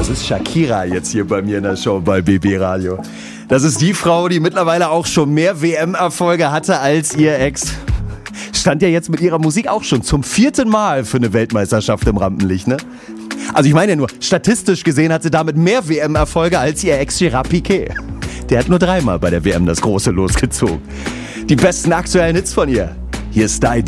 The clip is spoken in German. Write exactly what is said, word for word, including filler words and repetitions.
ist Shakira jetzt hier bei mir in der Show bei B B Radio. Das ist die Frau, die mittlerweile auch schon mehr W M-Erfolge hatte als ihr Ex. Stand ja jetzt mit ihrer Musik auch schon zum vierten Mal für eine Weltmeisterschaft im Rampenlicht, ne? Also ich meine ja nur, statistisch gesehen hat sie damit mehr W M-Erfolge als ihr Ex Gerard Piqué. Der hat nur dreimal bei der W M das große losgezogen. Die besten aktuellen Hits von ihr. Hier ist Die